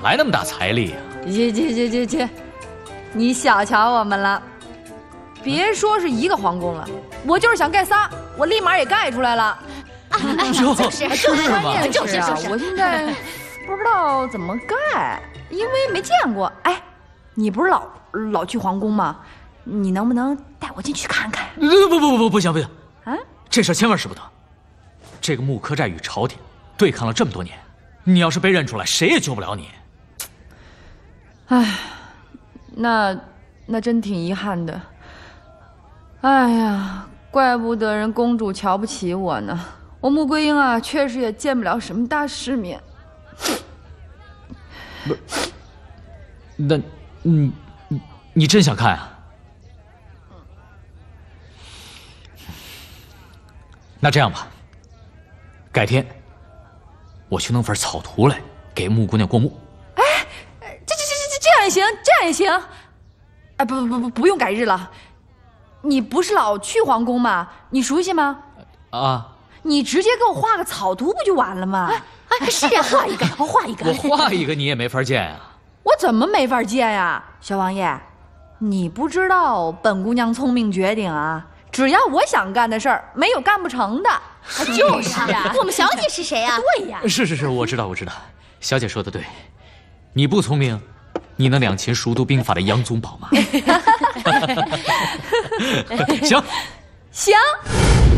来那么大财力呀？ 去，你小瞧我们了。别说是一个皇宫了，我就是想盖仨，我立马也盖出来了。 就是嘛， 就是啊，我现在不知道怎么盖，因为没见过。哎，你不是老去皇宫吗？你能不能带我进去看看？ 不行！ 啊， 这事千万使不得。这个木柯寨与朝廷对抗了这么多年，你要是被认出来，谁也救不了你。 哎，那真挺遗憾的。哎呀，怪不得人公主瞧不起我呢。我穆桂英啊，确实也见不了什么大世面。 不，那，你真想看啊？那这样吧，改天我去弄份草图来给穆姑娘过目。 哎，这样也行，这样也行。哎，不用改日了。你不是老去皇宫吗？你熟悉吗？ 啊。 你直接给我画个草图不就完了吗？ 是啊，画一个，画一个。 我画一个你也没法见呀。 我怎么没法见呀？小王爷，你不知道本姑娘聪明绝顶啊！只要我想干的事儿，没有干不成的。 就是啊，我们小姐是谁啊？ 对呀， 是，我知道。小姐说的对，你不聪明，你能两秦熟读兵法的杨宗保吗？行。